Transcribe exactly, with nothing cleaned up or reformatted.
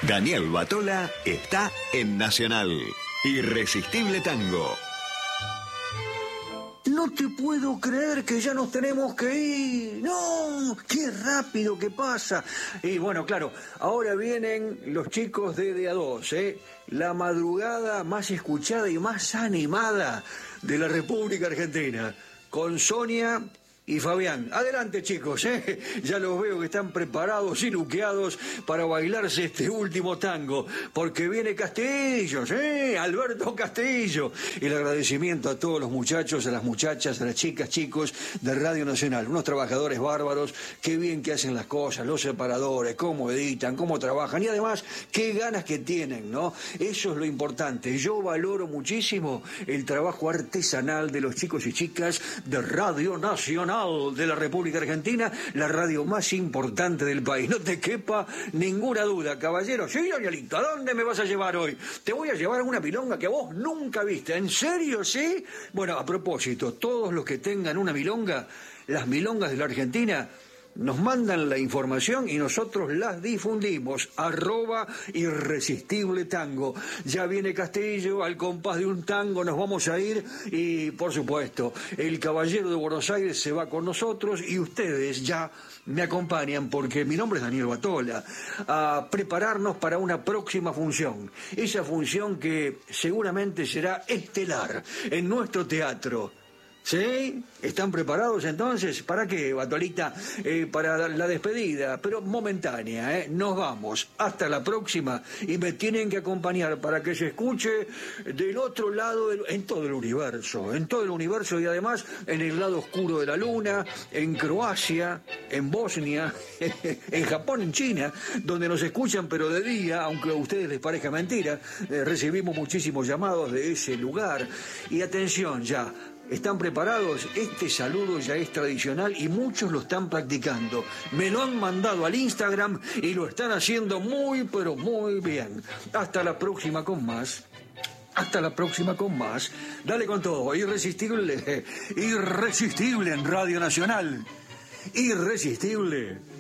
Daniel Batola está en Nacional. Irresistible Tango. No te puedo creer que ya nos tenemos que ir. No, qué rápido que pasa. Y bueno, claro, ahora vienen los chicos de D A dos, ¿eh? La madrugada más escuchada y más animada de la República Argentina. Con Sonia y Fabián. Adelante, chicos, ¿eh? Ya los veo que están preparados y luqueados para bailarse este último tango, porque viene Castillo, ¿eh? Alberto Castillo. El agradecimiento a todos los muchachos, a las muchachas, a las chicas, chicos de Radio Nacional, unos trabajadores bárbaros, qué bien que hacen las cosas, los separadores, cómo editan, cómo trabajan, y además, qué ganas que tienen, ¿no? Eso es lo importante. Yo valoro muchísimo el trabajo artesanal de los chicos y chicas de Radio Nacional de la República Argentina, la radio más importante del país. No te quepa ninguna duda, caballero. Sí, Danielito, ¿a dónde me vas a llevar hoy? Te voy a llevar a una milonga que vos nunca viste. ¿En serio, sí? Bueno, a propósito, todos los que tengan una milonga, las milongas de la Argentina, nos mandan la información y nosotros las difundimos. Arroba Irresistible Tango. Ya viene Castillo, al compás de un tango nos vamos a ir y, por supuesto, el caballero de Buenos Aires se va con nosotros y ustedes ya me acompañan, porque mi nombre es Daniel Batola, a prepararnos para una próxima función. Esa función que seguramente será estelar en nuestro teatro. ¿Sí? ¿Están preparados entonces? ¿Para qué, Batolita? Eh, para la despedida, pero momentánea, ¿eh? Nos vamos. Hasta la próxima. Y me tienen que acompañar para que se escuche del otro lado, del, en todo el universo, en todo el universo y además en el lado oscuro de la luna, en Croacia, en Bosnia, en Japón, en China, donde nos escuchan pero de día, aunque a ustedes les parezca mentira. Eh, recibimos muchísimos llamados de ese lugar. Y atención ya. ¿Están preparados? Este saludo ya es tradicional y muchos lo están practicando. Me lo han mandado al Instagram y lo están haciendo muy, pero muy bien. Hasta la próxima con más. Hasta la próxima con más. Dale con todo. Irresistible. Irresistible en Radio Nacional. Irresistible.